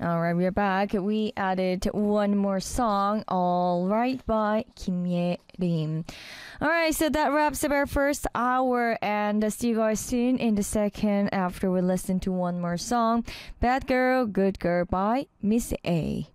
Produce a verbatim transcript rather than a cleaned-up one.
All right, we're back. We added one more song, All Right by Kim Ye Rim. All right, so that wraps up our first hour, and uh, see you guys soon in the second after we listen to one more song, Bad Girl, Good Girl by Miss A.